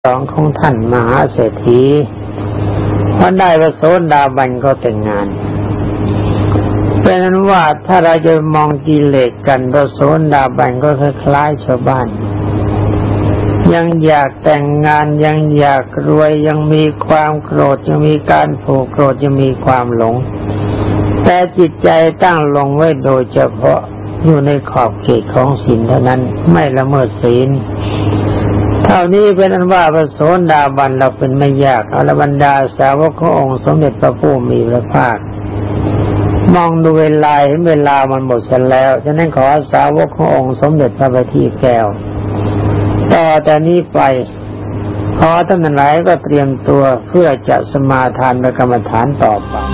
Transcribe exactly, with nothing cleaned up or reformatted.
สองของท่านมหาเศรษฐีพอได้พระโสดาบันก็แต่งงานเป็นนั้นว่าถ้าเราจะมองกิเลสกันพระโสดาบันก็คล้ายๆชาวบ้านยังอยากแต่งงานยังอยากรวยยังมีความโกรธยังมีการผูกโกรธยังมีความหลงแต่จิตใจตั้งลงไว้โดยเฉพาะอยู่ในขอบเขตของศีลเท่านั้นไม่ละเมิดศีลเท่านี้เป็นอันว่าพระโสดาบันเราเป็นไม่ยากอรบรรดาสาวกขององค์สมเด็จพระผู้มีพระภาคมองดูเวลาเห็นเวลามันหมดเสียแล้วฉะนั้นขอสาวกขององค์สมเด็จพระบัณฑิตแก้วต่อแต่นี้ไปขอท่านทั้งหลายก็เตรียมตัวเพื่อจะสมาทานพระกรรมฐานต่อไป